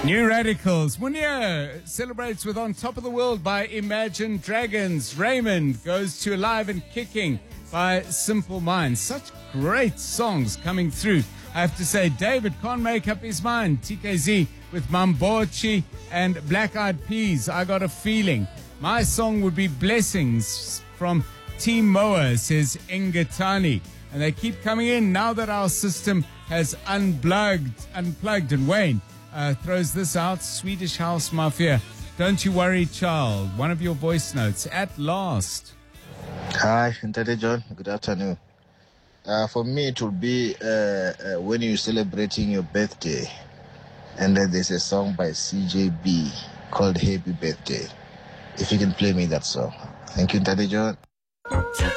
New Radicals. Munir celebrates with On Top of the World by Imagine Dragons. Raymond goes to Alive and Kicking by Simple Minds. Such great songs coming through. I have to say, David can't make up his mind. TKZ with Mambochi and Black Eyed Peas. I Got a Feeling. My song would be Blessings from Team Moa, says Ingatani. And they keep coming in now that our system has unplugged. And Wayne throws this out. Swedish House Mafia. Don't you worry, child. One of your voice notes. At last. Hi, Ntade John. Good afternoon. For me, it will be when you're celebrating your birthday, and then there's a song by CJB called Happy Birthday. If you can play me that song. Thank you, Ntade John.